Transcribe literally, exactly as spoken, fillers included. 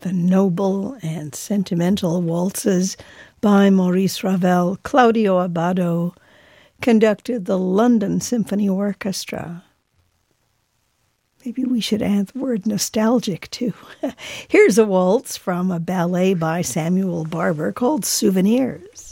the noble and sentimental waltzes by Maurice Ravel. Claudio Abbado conducted the London Symphony Orchestra. Maybe we should add the word nostalgic, too. Here's a waltz from a ballet by Samuel Barber called Souvenirs.